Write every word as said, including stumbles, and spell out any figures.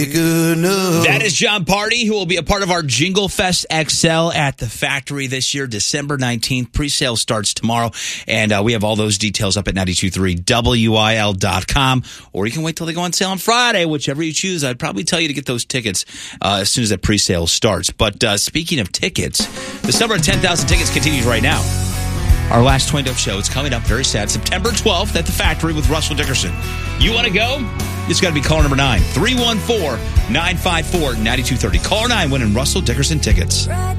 Good enough. That is John Party, who will be a part of our Jingle Fest X L at the factory this year, December nineteenth. Pre-sale starts tomorrow, and uh, we have all those details up at ninety-two point three W I L dot com, or you can wait till they go on sale on Friday, whichever you choose. I'd probably tell you to get those tickets uh, as soon as that pre-sale starts. But uh, speaking of tickets, the summer of ten thousand tickets continues right now. Our last Twain Dope show is coming up very sad, September twelfth at the factory with Russell Dickerson. You want to go? It's got to be caller number nine, three one four, nine five four, nine two three zero. Caller nine winning Russell Dickerson tickets.